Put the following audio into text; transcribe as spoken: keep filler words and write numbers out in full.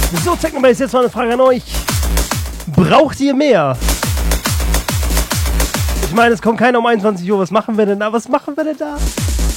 So, Technobase, jetzt mal eine Frage an euch. Braucht ihr mehr? Ich meine, es kommt keiner um einundzwanzig Uhr. Was machen wir denn da? Was machen wir denn da?